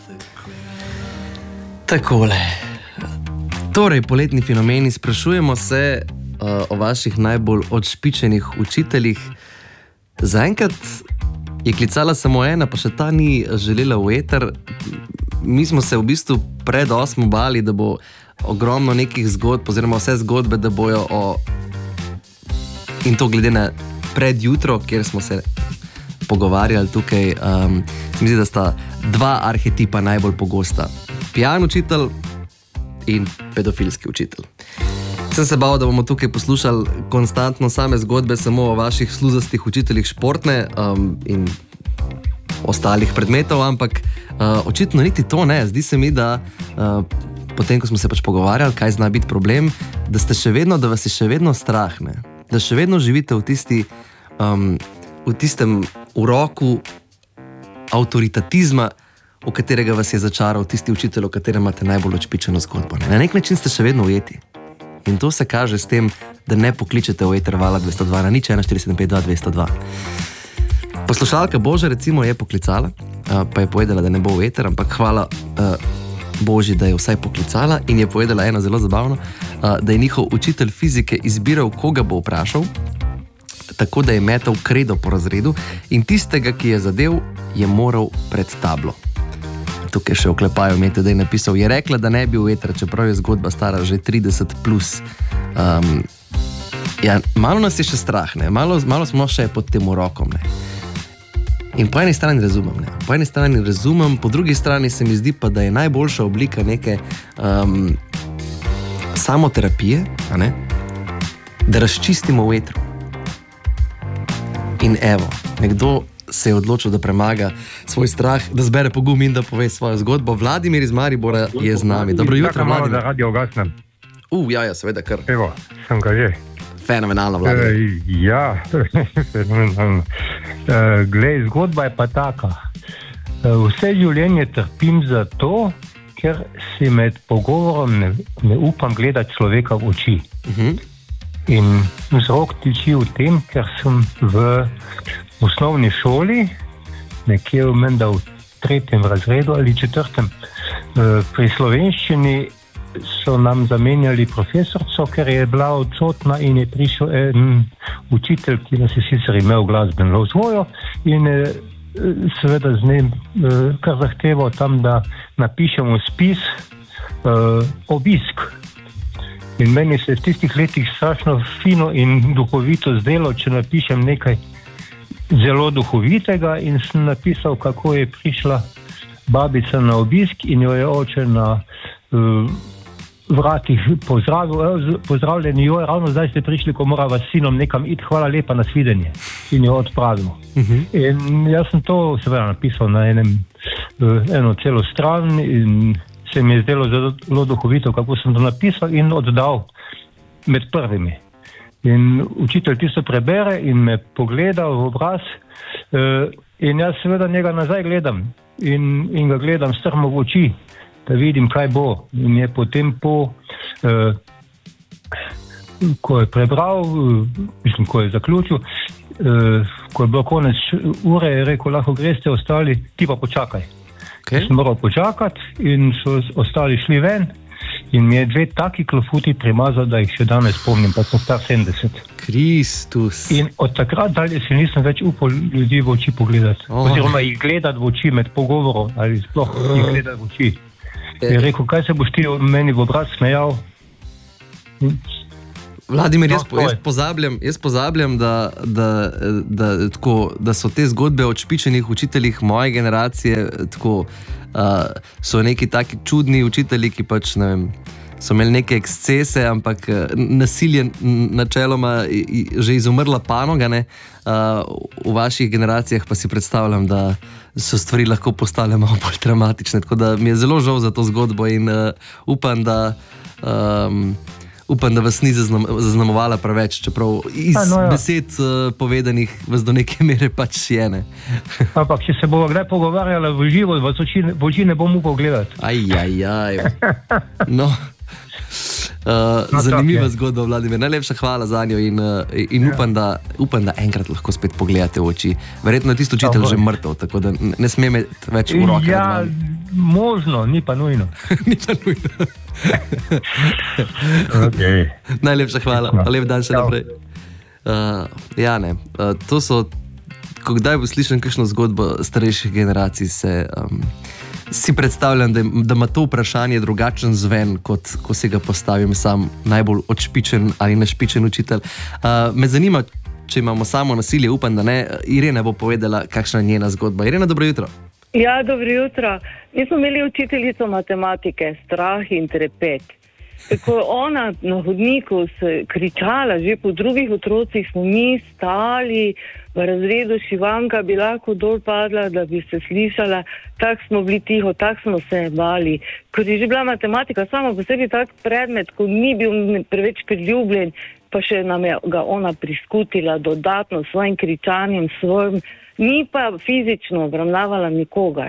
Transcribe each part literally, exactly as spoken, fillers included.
Takole. Torej, poletni fenomeni, sprašujemo se uh, o vaših najbolj odšpičenih učiteljih. Zaenkrat je klicala samo ena, pa še ta ni želela v eter. Mi smo se v bistvu pred osmo bali, da bo ogromno nekih zgodb, oziroma vse zgodbe, da bojo o... In to glede na predjutro, kjer smo se pogovarjali tukaj, um, mislim, da sta dva arhetipa najbolj pogosta. Pijan učitelj in pedofilski učitelj. Sem se bal, da bomo tukaj poslušali konstantno same zgodbe samo o vaših sluzastih učiteljih športne um, in ostalih predmetov, ampak uh, očitno niti to ne. Zdi se mi, da uh, potem, ko smo se pač pogovarjali, kaj zna biti problem, da ste še vedno, da vas je še vedno strah, ne? Da še vedno živite v, tisti, um, v tistem uroku avtoritatizma, v katerega vas je začaral tisti učitelj, v katerem imate najbolj odšpičeno zgodbo. Ne? Na nek način ste še vedno ujeti. In to se kaže s tem, da ne pokličete v eter Vala dvesto dva na nič ena štiri sedem pet dva dvesto dva. Poslušalka Boža recimo je poklicala, pa je povedala, da ne bo v eter, ampak hvala Boži, da je vsaj poklicala in je povedala eno zelo zabavno, da je njihov učitelj fizike izbiral, koga bo vprašal, tako da je metal kredo po razredu in tistega, ki je zadev, je moral pred tablo. Tukaj še oklepajo imete, da je napisal, je rekla, da ne bi v eter, čeprav je zgodba stara že trideset plus. Um, ja, malo nas je še strah, ne? Malo, malo smo še pod tem urokom, ne? In po eni strani razumem, ne? Po eni strani razumem, po drugi strani se mi zdi pa, da je najboljša oblika neke um, samoterapije, a ne? Da razčistimo v etru. In evo, nekdo se je odločil, da premaga svoj strah, da zbere pogum in da pove svojo zgodbo. Vladimir iz Maribora je z nami. Dobro jutro, Vladimir. Da radio gasnem. Uh, ja, ja, seveda, kar. Evo, sem ga že. Fenomenalno, Vladimir. E, ja, fenomenalno. E, glej, zgodba je pa taka. E, vse življenje trpim zato, ker si med pogovorom ne, ne upam gledati človeka v oči. Uh-huh. In vzrok tiči v tem, ker sem v osnovni šoli, nekje v menda v tretjem razredu ali četrtem, pri slovenščini so nam zamenjali profesorco, ker je bila odsotna in je prišel en učitelj, ki nas je sicer imel glasbeno vzgojo in seveda z njim kar zahteval tam, da napišemo spis obisk. In meni se je v tistih letih strašno fino in duhovito zdelo, če napišem nekaj zelo duhovitega in sem napisal, kako je prišla babica na obisk in jo je oče na uh, vratih pozdravil, pozdravljeni, jo je ravno zdaj ste prišli, ko morava s sinom nekam iti, hvala lepa, na svidenje. In jo odpravil. Uh-huh. In jaz sem to seveda napisal na enem, uh, eno celo stran in se mi je zdelo zelo duhovito, kako sem to napisal in oddal med prvimi. In učitelj tisto prebere in me pogleda v obraz in jaz seveda njega nazaj gledam in, in ga gledam strmo v oči, da vidim, kaj bo. In je potem po, ko je prebral, mislim, ko je zaključil, ko je bilo konec ure, je rekel, lahko greste ostali, ti pa počakaj. Okay. Sem moral počakati in so ostali šli ven in mi je dve taki klofuti primazal, da jih še danes spomnim, pa sem star sedemdeset. Kristus. In od takrat dalje si nisem več upal ljudi v oči pogledati. Oh. Oziroma jih gledati v oči med pogovorom ali sploh jih gledati v oči. Je rekel, kaj se boš ti meni v obraz smejal? Vladimir, jaz, jaz pozabljam, jaz pozabljam da, da, da, tako, da so te zgodbe o odšpičenih učiteljih moje generacije, tako, uh, so neki taki čudni učitelji, ki pač, ne vem, so imeli neke ekscese, ampak nasilje načeloma že izumrla panoga, ne? Uh, v vaših generacijah pa si predstavljam, da so stvari lahko postale malo bolj dramatične, tako da mi je zelo žal za to zgodbo in uh, upam, da um, Upam, da vas ni zaznamovala preveč, čeprav iz A, no, ja. besed uh, povedanih vas do neke mere pač je, ne. Ampak, če se bomo kdaj pogovarjali v živo, vas oči, v oči ne bom upal gledati. Aj, aj, aj. No, uh, no zanimiva zgodba, Vladimir. Najlepša hvala za njo in, uh, in ja. upam, da, upam, da enkrat lahko spet pogledate v oči. Verjetno je tisto učitelj že mrtev, tako da ne sme imeti več uroka. Ja. možno, ni pa nujno. Ni pa nujno. Okay. Najlepša hvala, pa lep dan še Čau. naprej. Uh, ja, ne, uh, to so, ko kdaj bo slišen kakšno zgodbo starejših generacij, se um, si predstavljam, da, da ima to vprašanje drugačen zven, kot ko si ga postavim sam najbolj odšpičen ali našpičen učitelj. Uh, me zanima, če imamo samo nasilje, upam, da ne. Irena bo povedala, kakšna je njena zgodba. Irena, dobro jutro. Ja, dobro jutro. Mi smo imeli učiteljico matematike, strah in trepet. Ko je ona na hodniku kričala, že po drugih otrocih smo mi stali v razredu, šivanka bi lahko dol padla, da bi se slišala, tak smo bili tiho, tak smo se bali. Ker je že bila matematika sama po sebi tak predmet, ko ni bil preveč priljubljen, pa še nam je ga ona priskutila dodatno s svojim kričanjem, svojim, ni pa fizično obravnavala nikogar.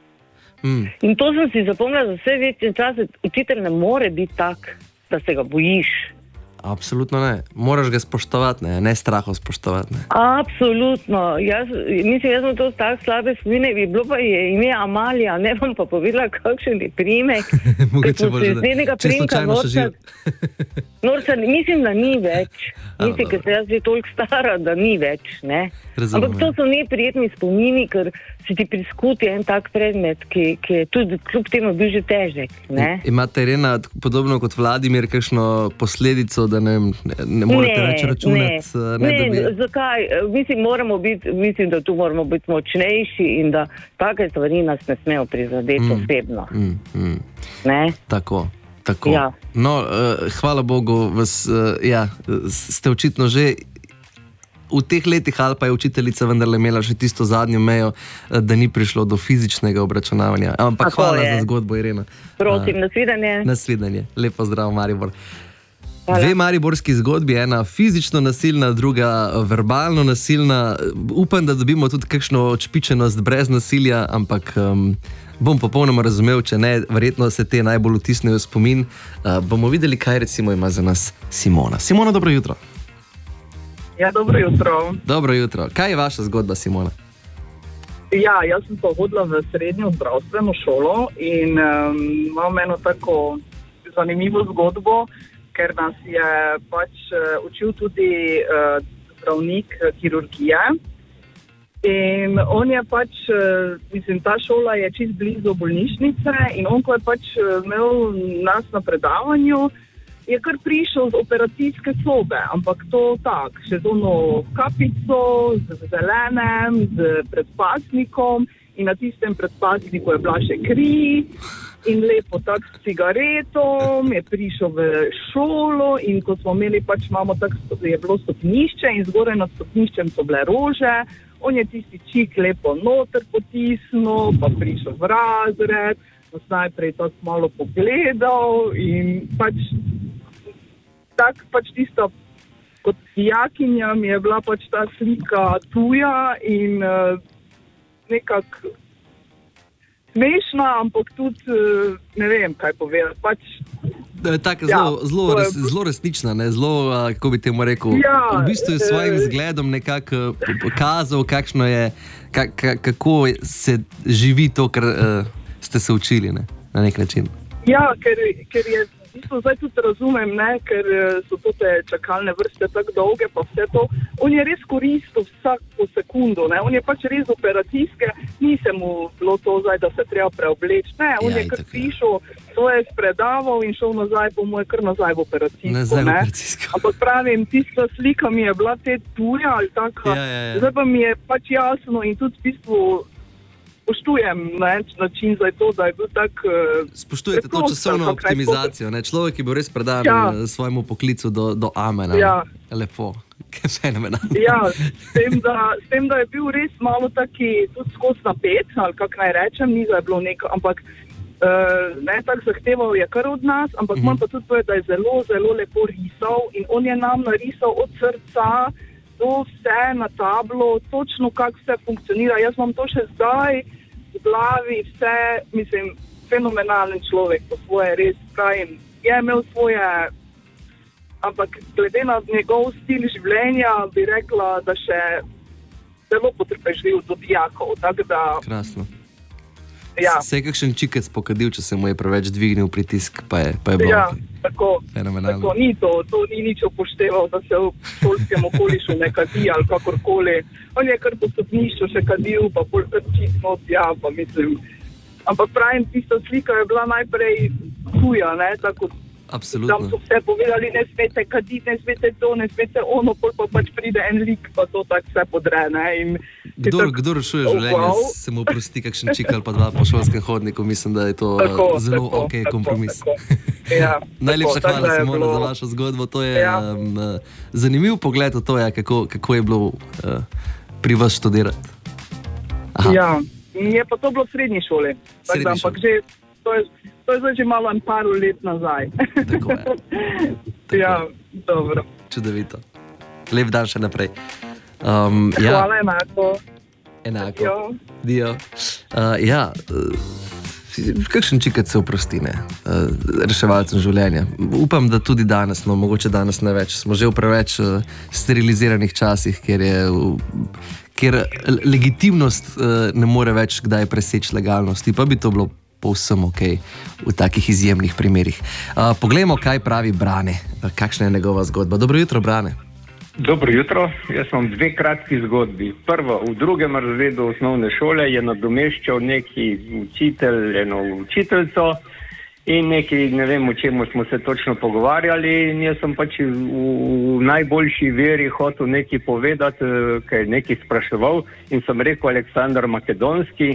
Mm. In to sem si zapomnila za vse večne čase. Učitelj ne more biti tak, da se ga bojiš. Absolutno ne. Moraš ga spoštovati, ne, ne strahov spoštovati. Ne. Absolutno. Jaz, mislim, jaz sem to tak slabe spomine. Bi bilo pa je ime Amalija, ne bom pa povedala, kakšen je primek. Mogoče bo že, če slučajno še živ. Norca, mislim, da ni več. Mislim, ker se jaz že toliko stara, da ni več. Ne? Ampak to so neprijetni spomini, ker si ti priskuti en tak predmet, ki, ki je tudi kljub temu bil že težek. Ne? Imate, Irena, podobno kot Vladimir, kakšno posledico, da ne, ne, ne morete več računati? Ne, ne, ne, bi... zakaj? Mislim, moramo biti, mislim, da tu moramo biti močnejši in da take stvari nas ne smejo prizadeti mm, osebno. Mm, mm. Ne? Tako. Tako. Ja. No, uh, hvala Bogu, vas, uh, ja, ste očitno že v teh letih, ali pa je učiteljica vendarle imela še tisto zadnjo mejo, uh, da ni prišlo do fizičnega obračunavanja. Ampak Tako hvala je. za zgodbo, Irena. Prosim, uh, nasvidenje. Nasvidenje. Lepo zdrav, Maribor. Dve mariborski zgodbi, ena fizično nasilna, druga verbalno nasilna. Upam, da dobimo tudi kakšno odšpičenost brez nasilja, ampak um, bom popolnoma razumel, če ne, verjetno se te najbolj vtisnejo v spomin. Uh, bomo videli, kaj recimo ima za nas Simona. Simona, dobro jutro. Ja, dobro jutro. Dobro jutro. Kaj je vaša zgodba, Simona? Ja, jaz sem pa hodila v srednjo zdravstveno šolo in um, imam eno tako zanimivo zgodbo, ker nas je pač uh, učil tudi uh, zdravnik kirurgije. In on je pač, uh, mislim, ta šola je čist blizu bolnišnice in on, ko je pač uh, imel nas na predavanju, je kar prišel z operacijske sobe, ampak to tak, še z ono kapico, z zelenem, z predpasnikom in na tistem predpasniku je bila še kri. In lepo tak s cigaretom je prišel v šolo in ko smo imeli, pač imamo tak, je bilo stopnišče in zgoraj nad stopniščem so bile rože, on je tisti čik lepo noter potisnil, pa prišel v razred, nas najprej tako malo pogledal in pač tak pač tista kot dijakinja mi je bila pač ta slika tuja in uh, nekako smešna, ampak tudi ne vem, kaj povedati. Pač, tak, zelo, ja, zelo, res, zelo resnična, ne? Zelo, kako bi temu rekel, ja, v bistvu je s svojim zgledom nekako pokazal, kakšno je, kak, kako se živi to, kar uh, ste se učili, ne? Na nek način. Ja, ker, ker je v bistvu zdaj tudi razumem, ne? Ker so to te čakalne vrste tako dolge, pa vse to. On je res koristil vsako sekundo, ne? On je pač res operacijske, ni se mu bilo to zdaj, da se treba preobleči. Ne, on ja, je kar prišel, to je spredaval in šel nazaj, po moje kar nazaj v operacijsko. Nazaj v operacijsko. Ampak pravim, tista slika mi je bila te tuja ali taka, ja, ja, ja. Zdaj pa mi je pač jasno in tudi v bistvu spoštujem ne, način za to, da je bil tak... Uh, Spoštujete to časovno optimizacijo, ne? Človek je bil res predan ja. svojemu poklicu do, do amena. Ja. Lepo, kaj fenomenalno. Ja, s tem, da, s tem, da je bil res malo taki tudi skozi napet, ali kak naj rečem, ni da je bilo neko, ampak uh, ne, tak zahteval je kar od nas, ampak mm-hmm. moram pa tudi povedati, da je zelo, zelo lepo risal in on je nam narisal od srca do vse na tablo, točno kak vse funkcionira. Jaz imam to še zdaj v glavi, vse, mislim, fenomenalen človek po svoje, res pravim, je imel svoje, ampak glede na njegov stil življenja bi rekla, da še zelo potrpežljiv do dijakov, tako da... Krasno. Ja. Se je kakšen čikec pokadil, če se mu je preveč dvignil pritisk, pa je, pa je bilo. Ja, tako, fenomenalno. tako ni to, to ni nič upošteval, da se v šolskem okolišu ne kadi ali kakorkoli. On je kar po stopnišču še kadil, pa pol kar čistno, ja, pa mislim. Ampak pravim, tista slika je bila najprej tuja, ne, tako. Absolutno. Tam so vse povedali, ne smete kaditi, ne smete to, ne smete ono, pol pa pač pride en lik, pa to tako vse podre, ne. In Kdor, tak, kdor rešuje življenje, wow. se mu prosti kakšen čik ali pa dva po šolskem hodniku. Mislim, da je to Tako, zelo tako, ok tako, kompromis. tako. Ja, Najlepša tako, hvala, tako da je Simona, bilo- za vašo zgodbo. To je Ja. um, zanimiv pogled v to, ja, kako, kako je bilo uh, pri vas študirati. Aha. Ja, je pa to bilo v srednji šoli. Tako Srednji da, ampak šoli. že, to je, to je zdaj že malo en par let nazaj. Tako je. Tako Ja, je. dobro. Čudovito. Lep dan še naprej. Um, ja, Hvala enako. enako. Jo. Dio. Uh, ja, uh, kakšen čikec se oprosti, ne? Uh, reševalcem življenja. Upam, da tudi danes, no mogoče danes ne več. Smo že v preveč uh, steriliziranih časih, kjer je uh, kjer legitimnost uh, ne more več kdaj preseči legalnosti, pa bi to bilo povsem ok v takih izjemnih primerih. Uh, poglejmo, kaj pravi Brane, uh, kakšna je njegova zgodba. Dobro jutro, Brane. Dobro jutro, jaz imam dve kratki zgodbi. Prvo, v drugem razredu osnovne šole je nadomeščal neki učitelj, eno učiteljico in neki, ne vem, o čemu smo se točno pogovarjali in jaz sem pač v, v najboljši veri hotel nekaj povedati, kaj je nekaj spraševal in sem rekel Aleksandar Makedonski,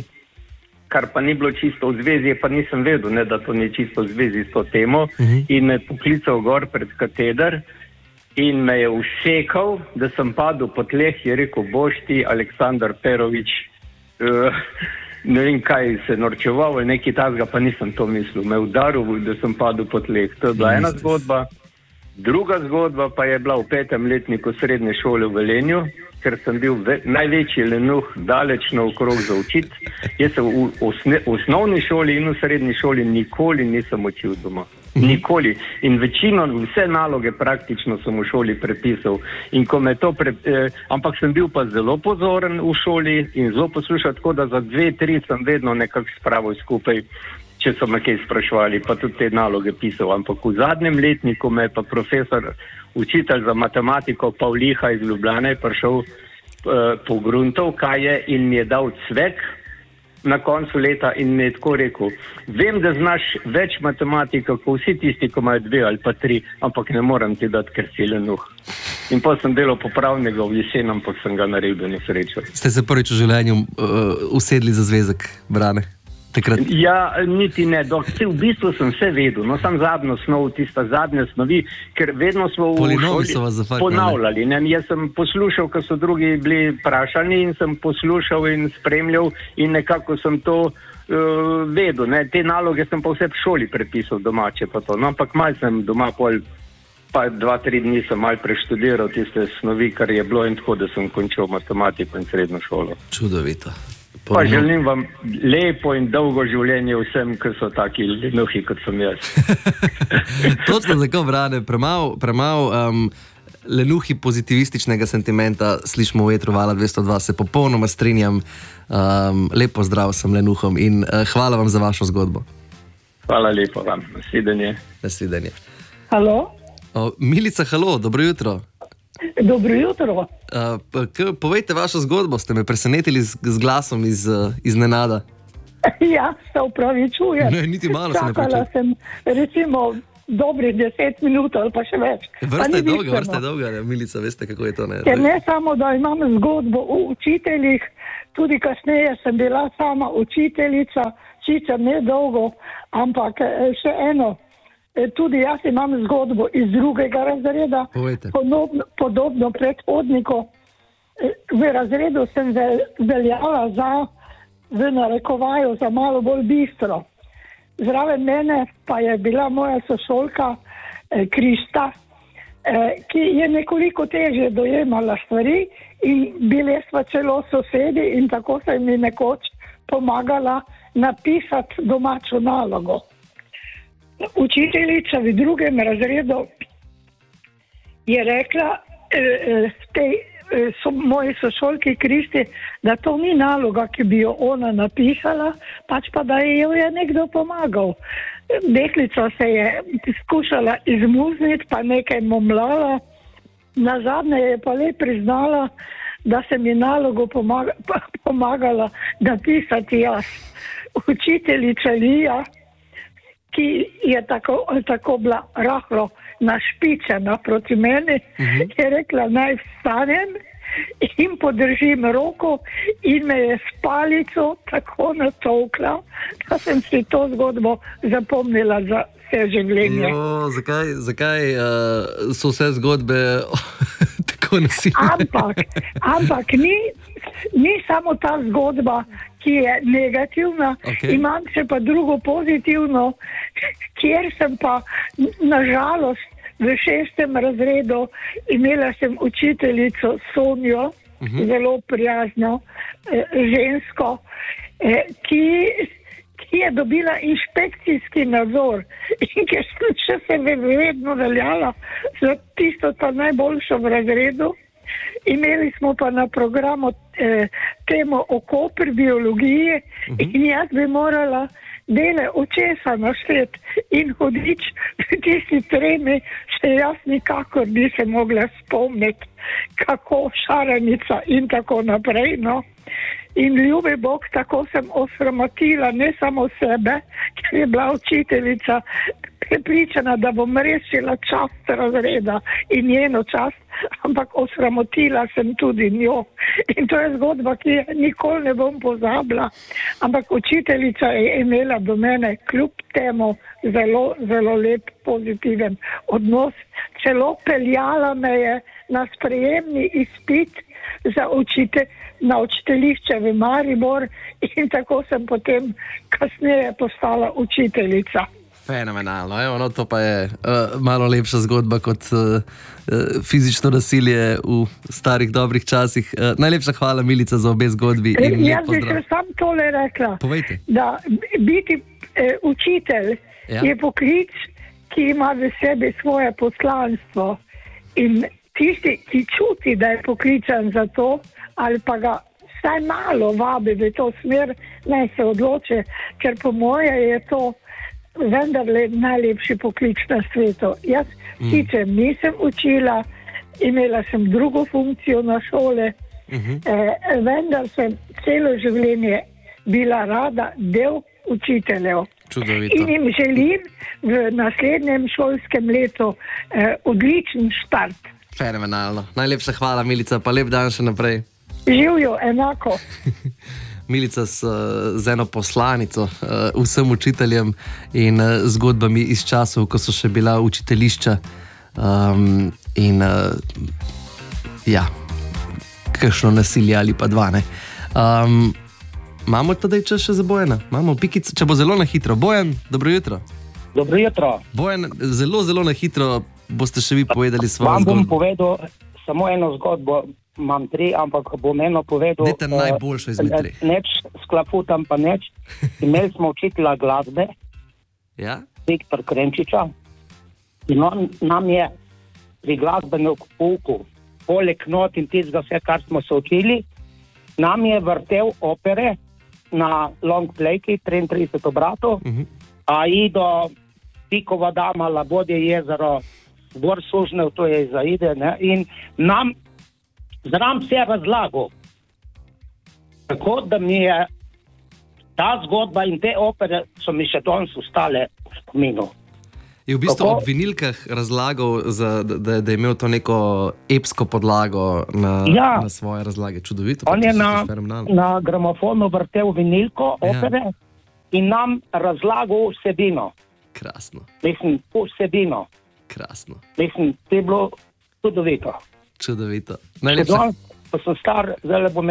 kar pa ni bilo čisto v zvezi, pa nisem vedel, ne, da to ni čisto v zvezi s to temo uh-huh. in me poklical gor pred kateder. In me je usekal, da sem padel po tleh, je rekel, boš ti, Aleksandar Perovič, uh, ne vem kaj se norčeval, ali nekaj takega, pa nisem to mislil. Me udaril, da sem padel po tleh. To je bila ena zgodba. Druga zgodba pa je bila v petem letniku srednje šole v Velenju, ker sem bil ve- največji lenuh daleč naokrog za učiti. Jaz se v, osne, v osnovni šoli in v srednji šoli nikoli nisem učil doma. Nikoli. In večino, vse naloge praktično sem v šoli prepisal. In ko me to pre, eh, ampak sem bil pa zelo pozoren v šoli in zelo poslušal, tako da za dve, tri sem vedno nekako spravil skupaj, če so me kaj sprašvali, pa tudi te naloge pisal. Ampak v zadnjem letniku me je pa profesor, učitelj za matematiko Pavliha iz Ljubljane prišel eh, po gruntov, kaj je, in mi je dal cvek na koncu leta in mi je tako rekel, vem, da znaš več matematika, kot vsi tisti, ko imajo dve ali pa tri, ampak ne morem ti dati, ker si lenuh. In pa sem delal popravnega v jesen, ampak sem ga naredil nesrečo. Ste se prvič v življenju uh, usedli za zvezek, Brane? Takrat. Ja, niti ne, dok, v bistvu sem vse vedel, no sam zadnjo snov, tista zadnja snovi, ker vedno smo v Polinomi šoli so vas zafaknili. ponavljali. Ne? Jaz sem poslušal, ko so drugi bili vprašani in sem poslušal in spremljal in nekako sem to uh, vedel. Ne? Te naloge sem pa vse v šoli prepisal domače pa to, no, ampak malo sem doma pol, pa dva, tri dni sem malo preštudiral tiste snovi, kar je bilo in tako, da sem končal matematiko in srednjo šolo. Čudovito. Pa želim vam lepo in dolgo življenje vsem, ki so taki lenuhi, kot sem jaz. Točno tako, Brane, premal, premal um, lenuhi pozitivističnega sentimenta slišimo v etru Vala dvesto dva, se popolnoma strinjam. Um, lepo zdrav sem lenuhom in uh, hvala vam za vašo zgodbo. Hvala lepo vam, nasvidenje. Nasvidenje. Halo? O, Milica, halo, dobro jutro. Dobro jutro. Uh, p- k- povejte vašo zgodbo, ste me presenetili z, z glasom iz, uh, iz nenada. Ja, se upravičujem. Ne, niti malo se ne Čakala počutim. sem recimo dobrih deset minut ali pa še več. Pa Vrsta ni je dolga, bistveno. vrsta je dolga, ne? Milica, veste, kako je to, ne? Ker ne samo, da imam zgodbo o učiteljih, tudi kasneje sem bila sama učiteljica, sicer ne dolgo, ampak eh, še eno. Eh, Tudi jaz imam zgodbo iz drugega razreda, Povejte. podobno, podobno predhodniku. Eh, V razredu sem vel, veljala za, v narekovaju, za malo bolj bistro. Zraven mene pa je bila moja sošolka eh, Krista, eh, ki je nekoliko težje dojemala stvari in bile sva celo sosedi in tako sem mi nekoč pomagala napisati domačo nalogo. Učiteljica v drugem razredu je rekla eh, eh, tej so moji sošolki Kristi, da to ni naloga, ki bi jo ona napisala, pač pa da jo je nekdo pomagal. Deklica se je skušala izmuzniti, pa nekaj momlala, nazadnje je pa le priznala, da sem ji nalogo pomaga, pomagala napisati jaz. Učiteljica Lija, ki je tako, tako bila rahlo našpičena proti meni, uh-huh. je rekla, naj vstanem in podržim roko in me je s palico tako natolkla, da sem si to zgodbo zapomnila za vse življenje. Jo, zakaj zakaj uh, so vse zgodbe tako nasilne? Ampak, ampak ni, ni samo ta zgodba, ki je negativna, okay. Imam še pa drugo pozitivno, kjer sem pa nažalost v šestem razredu imela sem učiteljico Sonjo, uh-huh. zelo prijazno eh, žensko, eh, ki, ki je dobila inšpekcijski nadzor in ker sem se vedno veljala za tisto ta najboljšo v razredu. Imeli smo pa na programu eh, temo o Koper biologiji uh-huh. in jaz bi morala dele očesa našteti in hodič v tisti tremi, še jaz nikakor nisem mogla spomniti, kako šaranica in tako naprej. No. In ljubi Bog, tako sem osramotila ne samo sebe, ker je bila učiteljica prepričana, da bom rešila čast razreda in njeno čast, ampak osramotila sem tudi njo. In to je zgodba, ki je nikoli ne bom pozabila, ampak učiteljica je imela do mene kljub temu zelo, zelo lep, pozitiven odnos. Celo peljala me je na sprejemni izpit za učite, na učiteljišče v Maribor in tako sem potem kasneje postala učiteljica. Fenomenalno, evo, no, to pa je uh, malo lepša zgodba kot uh, uh, fizično nasilje v starih dobrih časih. Uh, najlepša hvala, Milica, za obe zgodbi. In jaz bi še sam tole rekla, Povejte. Da biti eh, učitelj ja. je poklic, ki ima v sebi svoje poslanstvo in tisti, ki čuti, da je poklican za to, ali pa ga vsaj malo vabi v to smer, naj se odloče, ker po moje je to vendarle najlepši poklic na svetu. Jaz mm. sicer nisem učila, imela sem drugo funkcijo na šole, mm-hmm. eh, vendar sem celo življenje bila rada del učiteljev. Čudovito. In jim želim v naslednjem šolskem letu eh, odličen štart. Fenomenalno. Najlepša hvala, Milica, pa lep dan še naprej. Živijo enako. Milica s, z eno poslanico uh, vsem učiteljem in uh, zgodbami iz časov, ko so še bila učiteljišča um, in uh, ja, kakšno nasilje ali pa dva, ne. Um, imamo tadej čas še za Bojana? Imamo pikico, če bo zelo na hitro. Bojan, dobro jutro. Dobro jutro. Bojan, zelo, zelo na hitro boste še vi povedali svojo zgodbo. Vam bom povedal samo eno zgodbo, imam tri, ampak bom eno povedal. Dajte najboljšo izmed treh. Neč sklafutam pa neč. Imeli smo učitelja glasbe, ja? Viktor Krenčiča, in on nam je pri glasbenem pouku, poleg not in tistega vse, kar smo se učili, nam je vrtel opere na long playki, triintrideset obratov, uh-huh. Aido, Pikova dama, Labodje jezero, Zbor sužnev, to je Izaide, ne? In nam zram vse razlagal. Tako da mi je ta zgodba in te opere so mi še danes ostale v spominu. Je v bistvu Tako? ob vinilkah razlagal, za, da, da je imel to neko epsko podlago na, Ja. na svoje razlage. Čudovito. On pa je to na, sliši fenomenalno. na gramofonu vrtel vinilko, opere, in nam razlagal vsebino. Krasno, Mislim, vsebino. krasno. Mislim, to je bilo čudovito. Čudovito. Še Najlepša danes, ko sem star, zdaj bom